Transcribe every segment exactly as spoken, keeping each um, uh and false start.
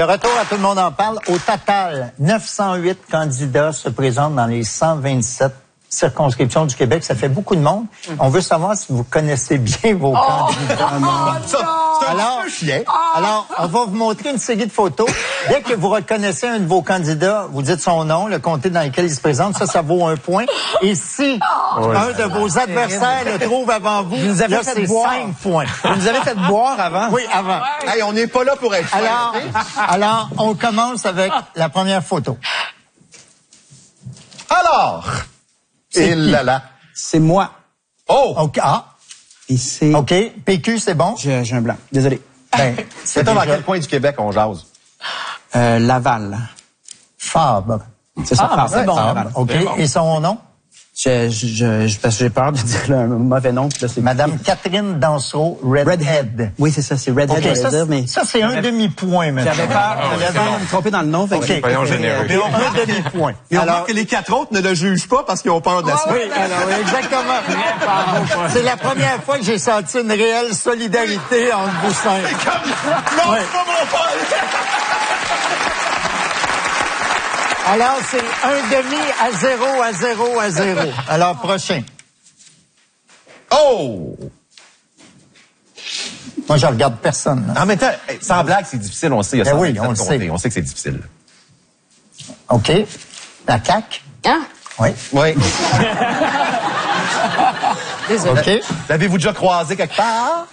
De retour à Tout le monde en parle. Au total, neuf cent huit candidats se présentent dans les cent vingt-sept circonscriptions du Québec. Ça fait beaucoup de monde. On veut savoir si vous connaissez bien vos oh! candidats. Oh, non. Ça, c'est un alors, chien. Oh! Alors, on va vous montrer une série de photos. Dès que vous reconnaissez un de vos candidats, vous dites son nom, le comté dans lequel il se présente. Ça, ça vaut un point. Et si oh, un de vos adversaires le trouve avant vous, vous nous avez là, fait boire. cinq points. Vous nous avez fait boire avant? Oui, avant. Ouais. Hey, on n'est pas là pour être alors, alors, on commence avec la première photo. Alors... Et là là. C'est moi. Oh! OK. Ah. Et c'est... OK. P Q, c'est bon? J'ai, j'ai un blanc. Désolé. Ben, c'est dans quel coin du Québec on jase? Euh, Laval. Fabre. C'est ça, ah, Fabre. C'est bon. Fabre. OK. Bon. Et son nom? Je, je, je, parce que j'ai peur de dire un mauvais nom. Là, c'est Madame Catherine Dansereau, Redhead. Redhead. Oui, c'est ça, c'est Redhead. Okay, ça, dire, mais... ça, c'est un demi-point, maintenant. J'avais peur, j'avais peur de me tromper dans le nom. Fait okay. que Soyons généreux. Mais on un demi-point. Et on voit que les quatre autres ne le jugent pas parce qu'ils ont peur de la suite. Oui, alors, exactement. C'est la première fois que j'ai senti une réelle solidarité entre vous cinq. C'est comme... Non, ouais. C'est pas mon Paul! Alors, c'est un demi à zéro, à zéro, à zéro. Alors, prochain. Oh! Moi, je regarde personne. Là. En même temps, sans blague, c'est difficile, on sait. Il y a ben oui, on le sait. On sait que c'est difficile. OK. La C A Q? Hein? Oui. Oui. Désolé. OK. L'avez-vous déjà croisé quelque part?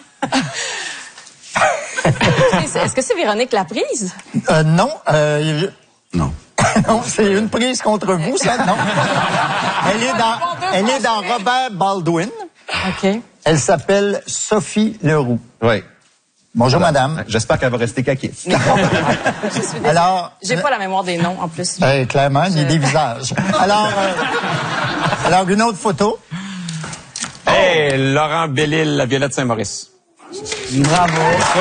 Est-ce que c'est Véronique Laprise? Euh, non. Euh, non. Non, c'est une prise contre vous, ça, non? Elle est dans, elle est dans Robert Baldwin. OK. Elle s'appelle Sophie Leroux. Oui. Bonjour, Alors, madame. J'espère qu'elle va rester caquiste. Alors. J'ai pas la mémoire des noms, en plus. Ben, clairement, il y a des visages. Alors, euh, alors, une autre photo. Hey, oh. Laurent Bellil, la Violette Saint-Maurice. Bravo.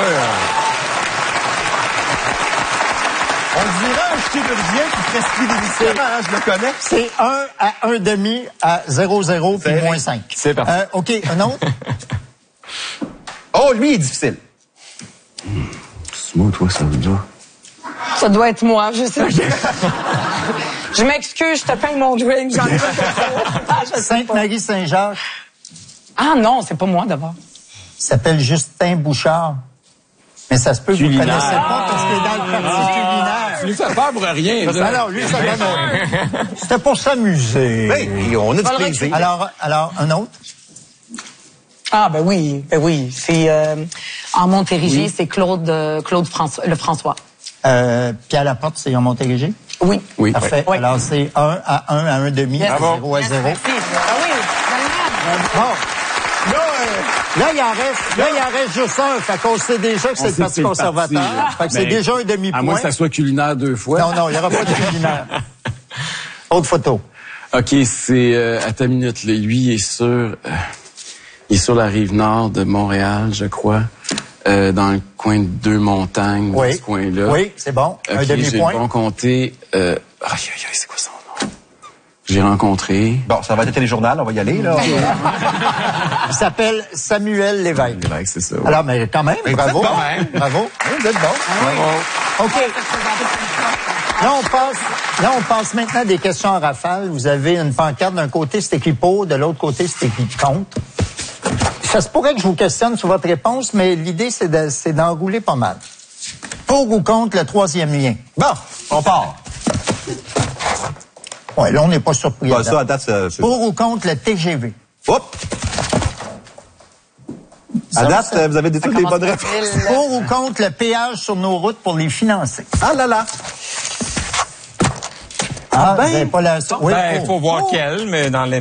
On dirait un chirurgien qui prescrit des médicaments, hein, je le connais. C'est un à un demi à zéro zéro puis moins cinq. C'est parfait. Euh, OK, un autre? Oh, lui, il est difficile. Mmh. C'est moi, toi, ça veut dire? Ça doit être moi, je sais. Je m'excuse, je te paye mon drink, j'en ai pas. Sainte-Marie-Saint-Jacques. Ah non, c'est pas moi d'abord. Il s'appelle Justin Bouchard. Mais ça se peut que vous ne connaissez pas parce qu'il est dans le parti culinaire. Lui, ça fait pour rien. Alors, lui, ça donne. C'était pour s'amuser. Ben, on a du plaisir. Alors, alors, un autre? Ah, ben oui, ben oui. C'est, euh, en Montérégie, oui. C'est Claude, euh, Claude François, le François. Euh, Pierre Laporte, c'est en Montérégie? Oui. Oui. Parfait. Oui. Alors, c'est un à un à un demi, à zéro à zéro. Ah oui, bon. Là, euh, là, il en reste, là, il en reste juste un. Fait qu'on sait déjà que c'est le Parti conservateur. Fait que c'est déjà un demi-point. À moins que ça soit culinaire deux fois. Non, non, il n'y aura pas de culinaire. Autre photo. OK, c'est... Euh, à ta minute, là. Lui, il est sur... Euh, il est sur la rive nord de Montréal, je crois. Euh, dans le coin de Deux-Montagnes, oui. Dans ce coin-là. Oui, c'est bon. Okay, un demi-point. J'ai bon compté... Euh, aïe, aïe, aïe, c'est quoi son nom? J'ai rencontré... Bon, ça va être le téléjournal, on va y aller, là. Il s'appelle Samuel Lévesque. Lévesque, c'est ça. Ouais. Alors, mais quand même, mais bravo. Bon, hein? Bravo. Oui, vous êtes bon. Bravo. OK. Là, on passe, là, on passe maintenant à des questions en rafale. Vous avez une pancarte. D'un côté, c'est écrit pour, de l'autre côté, c'est écrit contre. Ça se pourrait que je vous questionne sur votre réponse, mais l'idée, c'est, de, c'est d'enrouler pas mal. Pour ou contre le troisième lien? Bon, on part. Oui, là, on n'est pas surpris. Bah, ça, à date, c'est... Pour ou contre le T G V? Hop! À date, ça, vous avez des, toutes les bonnes réponses. Pour ou contre le péage sur nos routes pour les financer? Ah là là! Ah, ben, vous n'avez pas la... Oui, ben, il faut voir oh. quel, mais dans